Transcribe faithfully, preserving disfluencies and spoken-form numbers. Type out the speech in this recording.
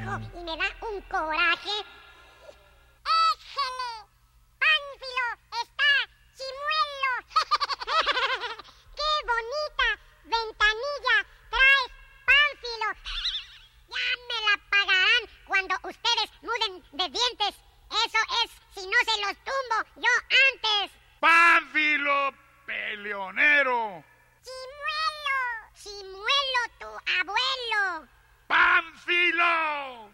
trabajo y me da un coraje. ¡Éjele! ¡Pánfilo está chimuelo! ¡Qué bonita ventanilla traes, Pánfilo! Ya me la pagarán cuando ustedes muden de dientes. Eso es si no se los tumbo yo antes. ¡Pánfilo, peleonero! ¡Chimuelo! ¡Chimuelo, tu abuelo! ¡Pánfilo!